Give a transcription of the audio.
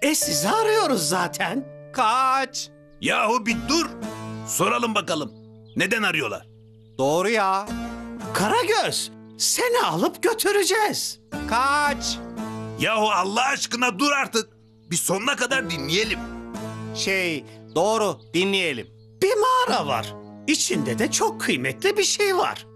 Sizi arıyoruz zaten. Kaç. Yahu bir dur. Soralım bakalım. Neden arıyorlar? Doğru ya. Karagöz, seni alıp götüreceğiz. Kaç. Yahu Allah aşkına dur artık. Bir sonuna kadar dinleyelim. Doğru, dinleyelim. Bir mağara var. İçinde de çok kıymetli bir şey var.